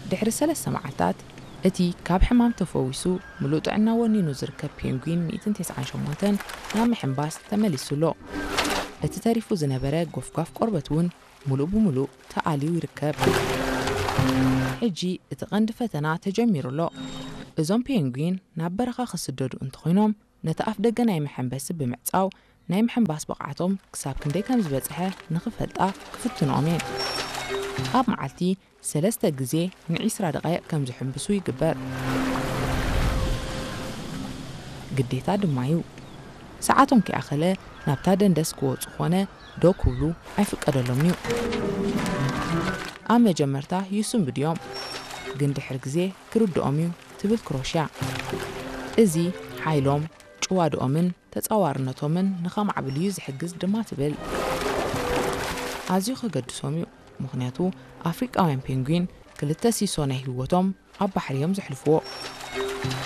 ድሕሪ 3 መዓልታት እቲ ካብ ሕማም ተፈዊሱ ሙሉእ ጥዕና ወኒኑ ዝርከብ ፔንጉዊን 198 ናብ ምሕንባስ ተመሊሱሎ እቲ ተሪፉ ዝነበረ ጎፍጓፍ ቆርበት እውን ሙሉእ ብሙሉእ ተኣልዩ ይርከብ ሕጂ እቲ ቀንዲ ፈተና ተጀሚሩሎ እዞም ፔንጉዊን ናብ በረኻ ክስደዱ እንትኾይኖም ነቲ ኣፍ ደገ ናይ ምሕንበሲ ብምዕጻው ናይ ምሕንባስ ብቕዓቶም ክሳብ ክንደይ ከም ዝበጽሐ ንኽፈልጣ ክፍትንኦም እየን ኣብ መዓልቲ 3 ግዜ ን20 ደቂቕ ከም ዝሕንብሱ ይግበር ግዴታ ድማ እዩ ሰዓቶም ከኣኸለ ናብታ ደንደስ ክወፁ ኾነ ዶ ክብሉ ኣይፍቀደሎም እዩ ኣብ መጀመርታ ይስንብዱ እዮም ግን ድሕሪ ግዜ ክርድኦም እዩ ትብል ክሮሽያ እዚ ሓይሎም ጭዋድኦምን ተጻዋርነቶምን ንኸማዕብሉ እዩ ዝሕግዝ ድማ ትብል ኣዝዩ ከገድሶም እዩ ምኽንያቱ ኣፍሪቃውያን ፔንጉዊን ክልተ ሲሶ ናይ ህይወቶም ኣብ ባሕሪ እዮም ዘሕልፍዎ